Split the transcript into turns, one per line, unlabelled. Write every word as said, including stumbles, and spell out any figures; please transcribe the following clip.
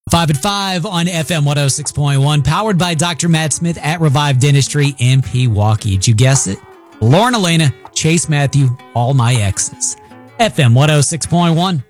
Five at five on F M one oh six point one, powered by Doctor Matt Smith at Revive Dentistry in Pewaukee. Did you guess it? Lauren Elena, Chase Matthew, all my exes. F M one oh six point one.